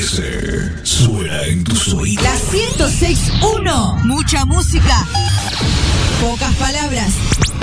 13 suena en tus oídos. La 106.1. Mucha música, pocas palabras.